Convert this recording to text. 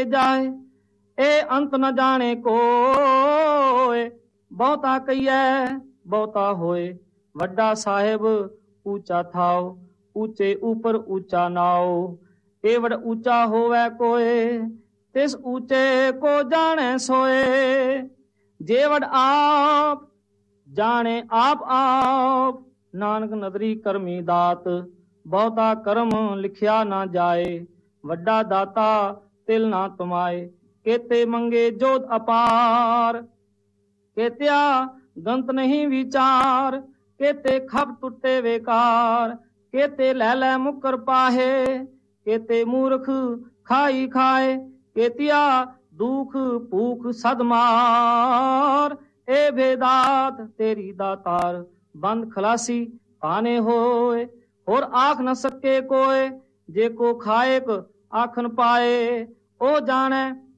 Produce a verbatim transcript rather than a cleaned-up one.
जाए, ए अंत न जाने कोय। बहुता कहिए बहुता होए, वड्डा साहेब ऊंचा थाओ, ऊंचे ऊपर ऊंचा नाओ। एवड़ ऊंचा होवे कोय, तिस ऊंचे को जाने सोए। जेवड़ आप जाने आप आप, नानक नदरी करमी दात। बहुता कर्म लिखिया ना जाए, वड्डा दाता तिल ना तुमाए। केते मंगे जोत अपार, केत्या गंत नहीं विचार। केते खप टुटे बेकार, केते लै लै मुकर पाहे। केते मूर्ख खाई खाए, केतिया दुख भूख सदमार। ए भेदात तेरी दातार, बंद खलासी पाने होए। और आख न सके कोय, जेको खाएक आखन पाए। ओ जाने